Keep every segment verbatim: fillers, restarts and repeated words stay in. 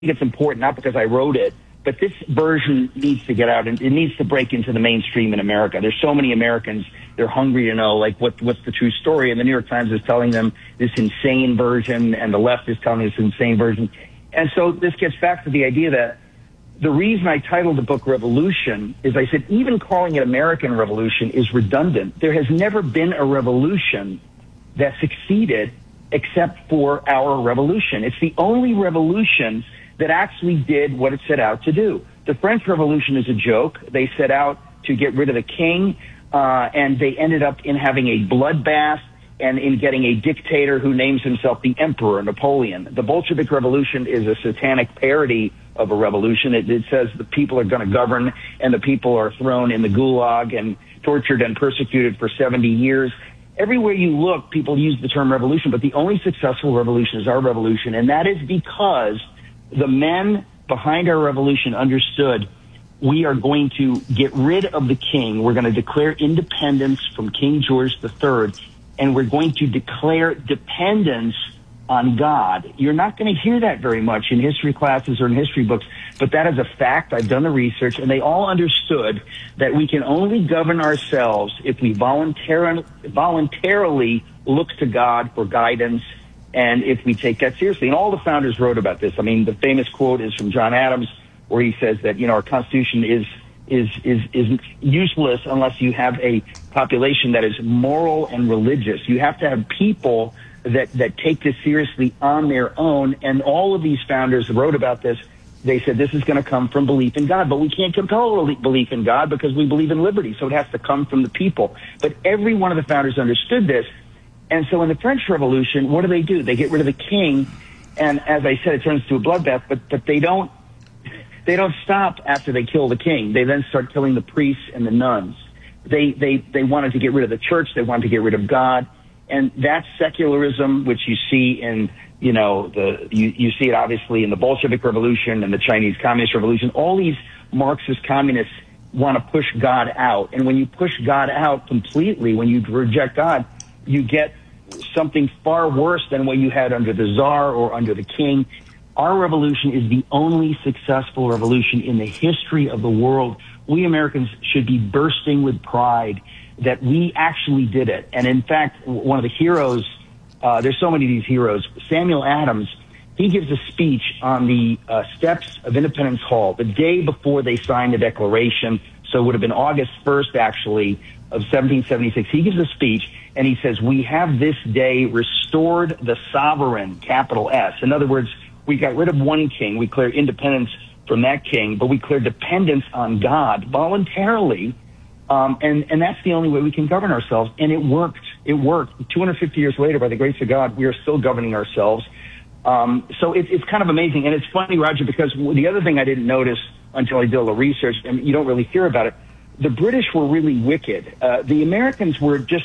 it's important, not because I wrote it, but this version needs to get out, and it needs to break into the mainstream in America. There's so many Americans, they're hungry to know, like, what, what's the true story, and the New York Times is telling them this insane version, and the left is telling this insane version. And so this gets back to the idea that the reason I titled the book Revolution is I said even calling it American Revolution is redundant. There has never been a revolution that succeeded except for our revolution. It's the only revolution that actually did what it set out to do. The French Revolution is a joke. They set out to get rid of the king, uh, and they ended up in having a bloodbath and in getting a dictator who names himself the Emperor, Napoleon. The Bolshevik Revolution is a satanic parody of a revolution. It, it says the people are going to govern, and the people are thrown in the gulag and tortured and persecuted for seventy years. Everywhere you look, people use the term revolution, but the only successful revolution is our revolution, and that is because the men behind our revolution understood we are going to get rid of the king. We're going to declare independence from King George the Third, and we're going to declare dependence on God. You're not going to hear that very much in history classes or in history books, but that is a fact. I've done the research, and they all understood that we can only govern ourselves if we voluntarily, voluntarily look to God for guidance, and if we take that seriously. And all the founders wrote about this. I mean, the famous quote is from John Adams, where he says that, you know, our Constitution is is is is useless unless you have a population that is moral and religious. You have to have people that that take this seriously on their own. And all of these founders wrote about this. They said this is going to come from belief in God, but we can't compel belief in God because we believe in liberty. So it has to come from the people. But every one of the founders understood this. And so in the French Revolution, what do they do? They get rid of the king, and as I said, it turns to a bloodbath. But but they don't they don't stop after they kill the king. They then start killing the priests and the nuns. They they they wanted to get rid of the church. They wanted to get rid of God, and that's secularism, which you see in you know the you you see it obviously in the Bolshevik Revolution and the Chinese Communist Revolution. All these Marxist communists want to push God out, and when you push God out completely, when you reject God, you get something far worse than what you had under the Tsar or under the king. Our revolution is the only successful revolution in the history of the world. We Americans should be bursting with pride that we actually did it. And in fact, one of the heroes, uh, there's so many of these heroes, Samuel Adams, he gives a speech on the uh, steps of Independence Hall the day before they signed the Declaration. So it would have been August first, actually, of seventeen seventy-six. He gives a speech, and he says, we have this day restored the sovereign, capital S. In other words, we got rid of one king. We cleared independence from that king, but we cleared dependence on God voluntarily. Um, and, and that's the only way we can govern ourselves. And it worked. It worked. two hundred fifty years later, by the grace of God, we are still governing ourselves. Um, so it, it's kind of amazing. And it's funny, Roger, because the other thing I didn't notice until I did all the research, and you don't really hear about it, the British were really wicked. Uh, the Americans were just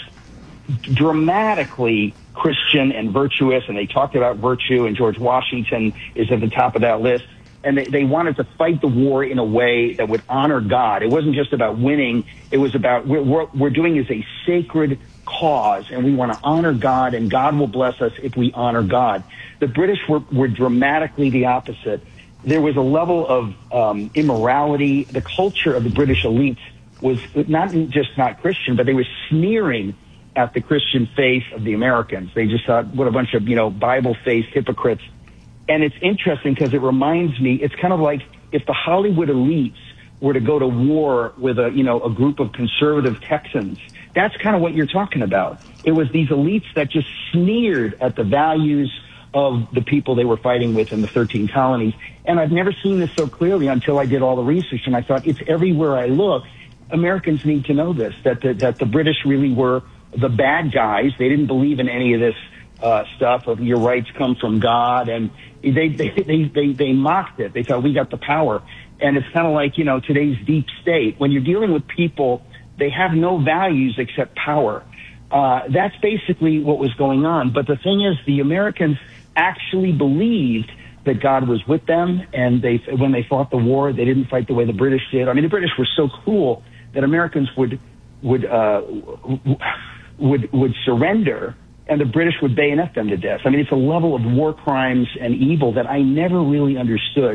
dramatically Christian and virtuous, and they talked about virtue, and George Washington is at the top of that list. And they, they wanted to fight the war in a way that would honor God. It wasn't just about winning. It was about what we're, we're doing is a sacred cause, and we want to honor God, and God will bless us if we honor God. The British were, were dramatically the opposite. There was a level of um, immorality. The culture of the British elites was not just not Christian, but they were sneering at the Christian faith of the Americans. They just thought, what a bunch of, you know, Bible-faced hypocrites. And it's interesting because it reminds me, it's kind of like if the Hollywood elites were to go to war with a, you know, a group of conservative Texans. That's kind of what you're talking about. It was these elites that just sneered at the values of the people they were fighting with in the thirteen colonies. And I've never seen this so clearly until I did all the research, and I thought, it's everywhere I look. Americans need to know this, that the, that the British really were the bad guys. They didn't believe in any of this uh, stuff of your rights come from God, and they they, they they they mocked it. They thought we got the power. And it's kind of like, you know, today's deep state. When you're dealing with people, they have no values except power. Uh, that's basically what was going on. But the thing is, the Americans actually believed that God was with them, and they when they fought the war, they didn't fight the way the British did. I mean, the British were so cruel that Americans would would uh, would would surrender and the British would bayonet them to death. I mean, it's a level of war crimes and evil that I never really understood.